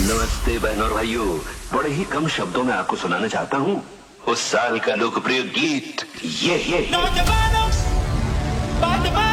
नमस्ते बहनों और भाइयों, बड़े ही कम शब्दों में आपको सुनाना चाहता हूँ उस साल का लोकप्रिय गीत ये नौजवानों, बात